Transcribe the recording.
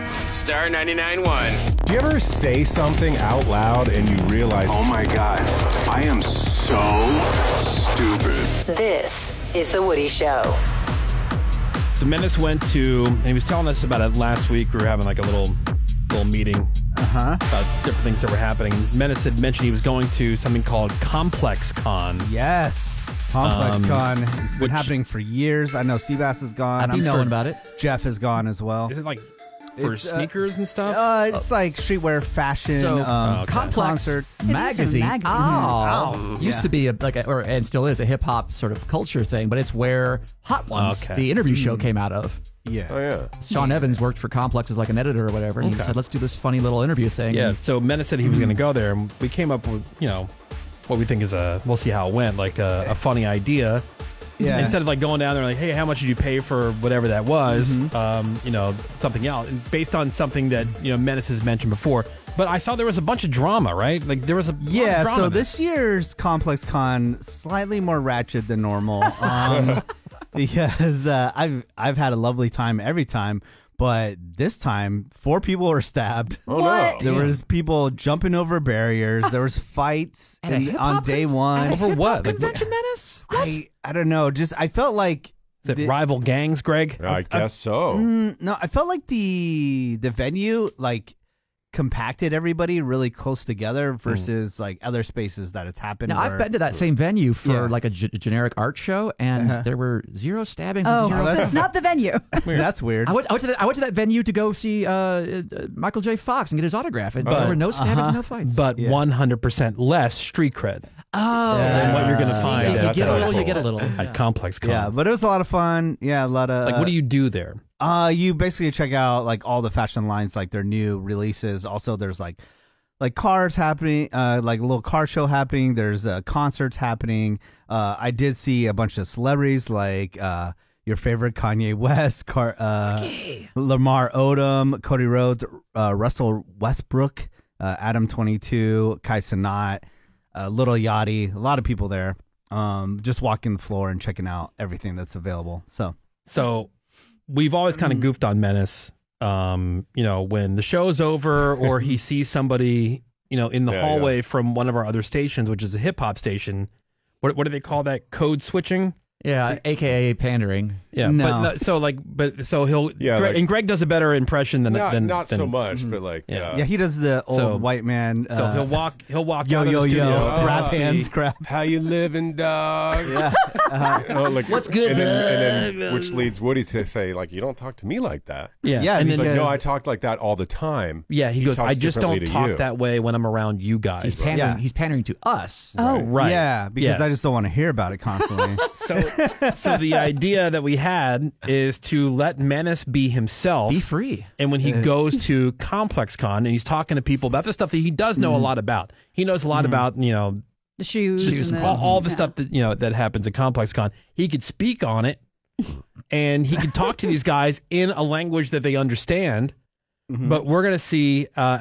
Star 99.1. Do you ever say something out loud and you realize, oh my God, I am so stupid? This is The Woody Show. So Menace went to, and he was telling us about it last week. We were having like a little meeting about different things that were happening. Menace had mentioned he was going to something called Complex Con. Yes. Complex Con has been happening for years. I know Seabass is gone. I've been knowing about it. Jeff is gone as well. Is it like for sneakers and stuff? It's like streetwear, fashion, Complex concerts. Magazine. Magazine. Used to be and still is a hip hop sort of culture thing, but it's where Hot Ones, the interview show, came out of. Yeah. Oh, yeah. Sean Evans worked for Complex as like an editor or whatever, and he said, let's do this funny little interview thing. Yeah, so Menace said he was going to go there, and we came up with, what we think is we'll see how it went, like a funny idea. Yeah. Instead of like going down there like, hey, how much did you pay for whatever that was? Something else, and based on something that Menace has mentioned before. But I saw there was a bunch of drama, right? Like there was a lot of drama so there. this year's Complex Con slightly more ratchet than normal, because I've had a lovely time every time. But this time, 4 people were stabbed. Oh, no. There was people jumping over barriers. There was fights on day one. Over what? Like, Convention Menace? I don't know. Just I felt like is it rival gangs, Greg? I guess so. no. I felt like the venue compacted everybody really close together versus like other spaces that it's happened. Now, I've been to that same venue for like a generic art show, and there were 0 stabbings. Oh, and 0 so it's not the venue. That's weird. I went to that venue to go see Michael J. Fox and get his autograph, and there were no stabbings, no fights. But 100% less street cred than what you're going to find you at, get a little, you get a little. at Complex Con. Yeah, but it was a lot of fun. Yeah, a lot of Like, what do you do there? You basically check out like all the fashion lines, like their new releases. Also, there's like cars happening, like a little car show happening. There's concerts happening. I did see a bunch of celebrities like your favorite Kanye West, Lamar Odom, Cody Rhodes, Russell Westbrook, Adam 22, Kai Cenat, Little Yachty. A lot of people there. Just walking the floor and checking out everything that's available. So. We've always kind of goofed on Menace, when the show's over or he sees somebody, in the hallway from one of our other stations, which is a hip hop station. What do they call that? Code switching? Yeah, AKA pandering. Yeah, no. so he'll and Greg does a better impression than not so much, but like yeah, he does the old white man. So he'll walk yo out of the studio. grab hands, grab. How you living, dog? Yeah. What's good? And then which leads Woody to say, like, you don't talk to me like that. Yeah, and He's then like, no, I talk like that all the time. Yeah, he goes, talks I just don't differently to talk you. that way when I'm around you guys. He's pandering. He's pandering to us. Oh, right. Yeah, because Yeah. I just don't want to hear about it constantly. So the idea that we had is to let Menace be himself. Be free. And when he goes to Complex Con and he's talking to people about the stuff that he does know a lot about. He knows a lot about, the shoes and all the stuff that, that happens at Complex Con. He could speak on it and he could talk to these guys in a language that they understand. But we're going to see